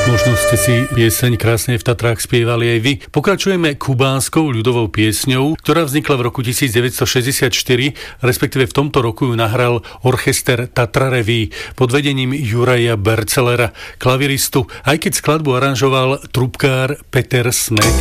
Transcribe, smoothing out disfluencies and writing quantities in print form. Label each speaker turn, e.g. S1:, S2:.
S1: Možno ste si pieseň Krásne v Tatrách spievali aj vy. Pokračujeme kubánskou ľudovou piesňou, ktorá vznikla v roku 1964, respektíve v tomto roku ju nahral orchester Tatra Revue pod vedením Juraja Bercelera, klaviristu, aj keď skladbu aranžoval trubkár Peter Smek.